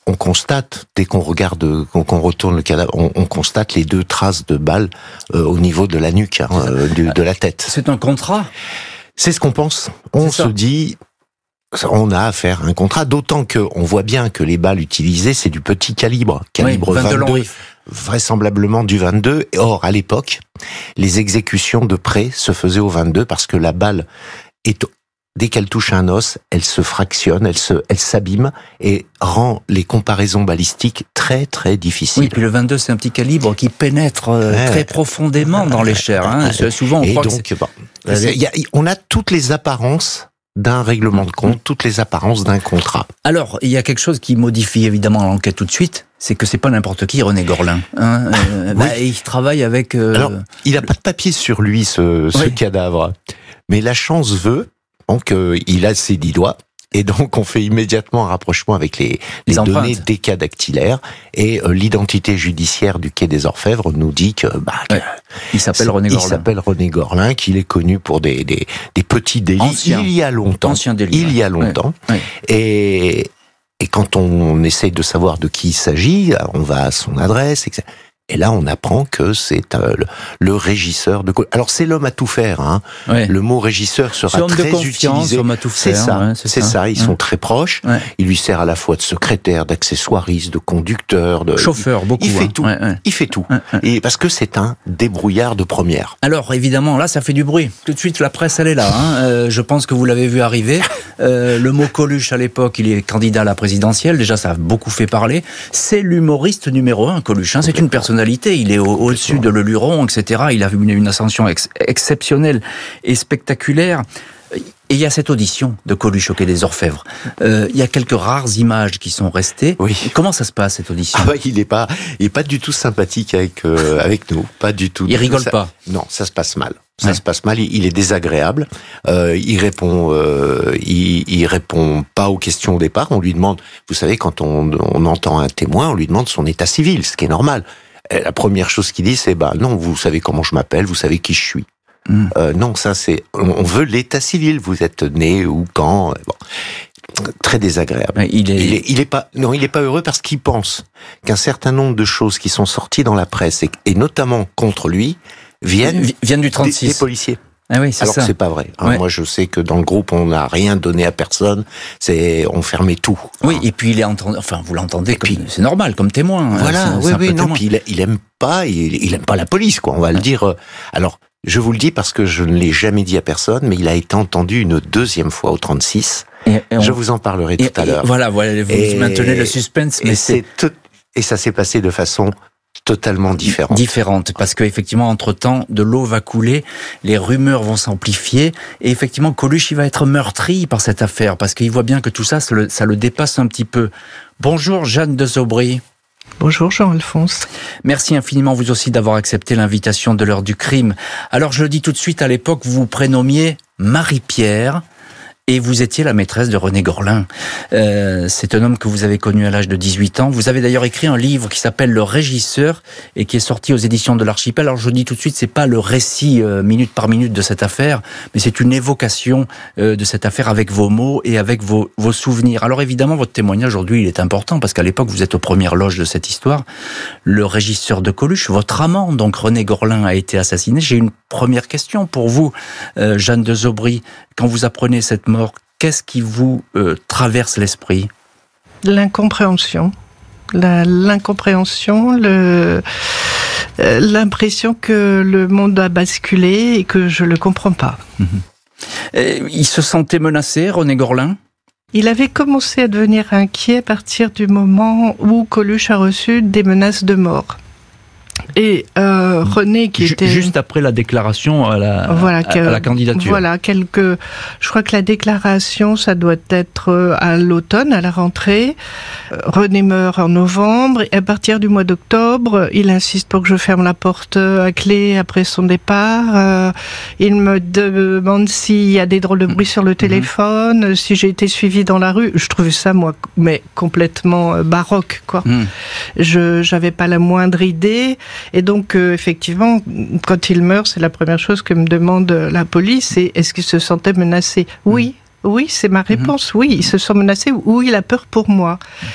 on constate, dès qu'on regarde, qu'on retourne le cadavre, on constate les 2 traces de balles au niveau de la nuque, de la tête. C'est un contrat. C'est ce qu'on pense. On se dit, on a affaire à un contrat, d'autant qu'on voit bien que les balles utilisées, c'est du petit calibre 22, vraisemblablement du 22. Or, à l'époque, les exécutions de près se faisaient au 22 parce que la balle dès qu'elle touche un os, elle se fractionne, elle s'abîme et rend les comparaisons balistiques très très difficiles. Oui, puis le 22, c'est un petit calibre qui pénètre très profondément dans les chairs. Souvent, on croit on a toutes les apparences d'un règlement de compte, toutes les apparences d'un contrat. Alors, il y a quelque chose qui modifie évidemment l'enquête tout de suite, c'est que c'est pas n'importe qui, René Gorlin. Il travaille avec... Alors, il n'a pas de papier sur lui, ce cadavre. Mais la chance veut il a ses 10 doigts, et donc on fait immédiatement un rapprochement avec les données des cas dactylaires, et l'identité judiciaire du quai des Orfèvres nous dit que il s'appelle René Gorlin. Il s'appelle René Gorlin, qu'il est connu pour des petits délits il y a longtemps. Et quand on essaye de savoir de qui il s'agit, on va à son adresse, etc. Et là, on apprend que c'est le régisseur de... Alors, c'est l'homme à tout faire. Le mot régisseur sera très utilisé. Homme à tout faire, c'est ça. Ils sont très proches. Ouais. Il lui sert à la fois de secrétaire, d'accessoiriste, de conducteur, de chauffeur, beaucoup. Il fait tout. Il fait tout. Et parce que c'est un débrouillard de première. Alors, évidemment, là, ça fait du bruit. Tout de suite, la presse, elle est là. Je pense que vous l'avez vu arriver. Le mot Coluche, à l'époque, il est candidat à la présidentielle. Déjà, ça a beaucoup fait parler. C'est l'humoriste numéro 1, Coluche. C'est une personne. Il est au-dessus de Leluron, etc. Il a eu une ascension exceptionnelle et spectaculaire. Et il y a cette audition de Coluche au Quai des Orfèvres. Il y a quelques rares images qui sont restées. Oui. Comment ça se passe, cette audition ? Il est pas du tout sympathique avec nous. Pas du tout. Il rigole pas. Non, ça se passe mal. Ça se passe mal. Il est désagréable. Il répond pas aux questions au départ. On lui demande, vous savez, quand on entend un témoin, on lui demande son état civil, ce qui est normal. La première chose qu'il dit, c'est non, vous savez comment je m'appelle, vous savez qui je suis. Non, ça c'est, on veut l'état civil. Vous êtes né ou quand. Très désagréable. Il est pas heureux parce qu'il pense qu'un certain nombre de choses qui sont sorties dans la presse et notamment contre lui viennent du 36. Des policiers. Ah oui, alors que c'est pas vrai. Moi, je sais que dans le groupe, on n'a rien donné à personne. On fermait tout. Oui, et puis il est entendu. Enfin, vous l'entendez. C'est normal comme témoin. Voilà. Non. Puis il aime pas la police, quoi. On va le dire. Alors, je vous le dis parce que je ne l'ai jamais dit à personne, mais il a été entendu une 2e fois au 36. Je vous en parlerai tout à l'heure. Voilà. Vous maintenez le suspense, mais et ça s'est passé de façon totalement différente, parce qu'effectivement, entre-temps, de l'eau va couler, les rumeurs vont s'amplifier, et effectivement, Coluche, il va être meurtri par cette affaire, parce qu'il voit bien que tout ça, ça le dépasse un petit peu. Bonjour, Jeanne de Zobry. Bonjour Jean-Alphonse. Merci infiniment, vous aussi, d'avoir accepté l'invitation de l'heure du crime. Alors, je le dis tout de suite, à l'époque, vous vous prénommiez Marie-Pierre, et vous étiez la maîtresse de René Gorlin. C'est un homme que vous avez connu à l'âge de 18 ans. Vous avez d'ailleurs écrit un livre qui s'appelle Le Régisseur et qui est sorti aux éditions de l'Archipel. Alors je dis tout de suite, c'est pas le récit minute par minute de cette affaire, mais c'est une évocation de cette affaire avec vos mots et avec vos souvenirs. Alors évidemment, votre témoignage aujourd'hui, il est important parce qu'à l'époque, vous êtes aux premières loges de cette histoire. Le régisseur de Coluche, votre amant, donc René Gorlin, a été assassiné. J'ai une première question pour vous, Jeanne de Zobry. Quand vous apprenez cette mort, qu'est-ce qui vous traverse l'esprit ? L'incompréhension. L'incompréhension, l'impression que le monde a basculé et que je ne le comprends pas. Il se sentait menacé, René Gorlin ? Il avait commencé à devenir inquiet à partir du moment où Coluche a reçu des menaces de mort. Et René, qui était juste après la déclaration à la candidature. Voilà, je crois que la déclaration, ça doit être à l'automne, à la rentrée. René meurt en novembre, et à partir du mois d'octobre, il insiste pour que je ferme la porte à clé après son départ. Il me demande s'il y a des drôles de bruit sur le téléphone, si j'ai été suivie dans la rue. Je trouvais ça, moi, mais complètement baroque, quoi. J'avais pas la moindre idée. Et donc, effectivement, quand il meurt, c'est la première chose que me demande la police, c'est est-ce qu'il se sentait menacé ? Oui, c'est ma réponse. Oui, il se sent menacé ou il a peur pour moi.